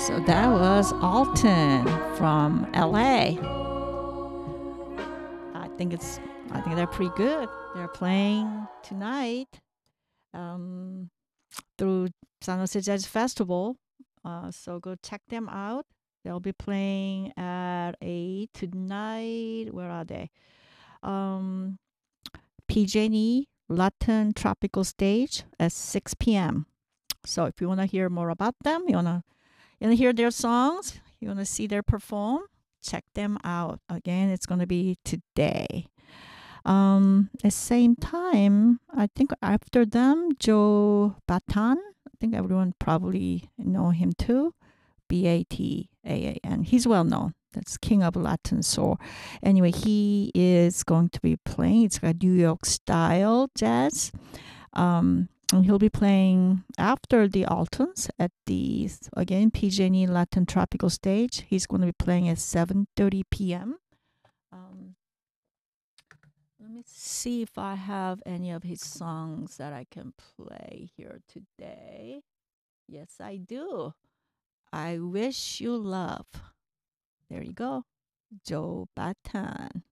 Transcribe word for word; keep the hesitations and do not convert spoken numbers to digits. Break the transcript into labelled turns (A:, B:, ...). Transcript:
A: So that was Alton from L A. I think it's I think they're pretty good. They're playing tonight um, through San Jose Jazz Festival. Uh, so go check them out. They'll be playing at eight tonight. Where are they? Um, P G and E Latin Tropical Stage at six p m. So if you want to hear more about them, you want to you want to hear their songs, you want to see their perform, check them out. Again, it's going to be today. Um, at the same time, I think after them, Joe Batan. I think everyone probably know him too. B A T A A N. He's well known. That's King of Latin Soul. Anyway, he is going to be playing. It's a New York style jazz. Um, and he'll be playing after the Altons at the, again, P G and E Latin Tropical Stage. He's going to be playing at seven thirty p m. Um, let me see if I have any of his songs that I can play here today. Yes, I do. I Wish You Love. There you go. Joe Batan.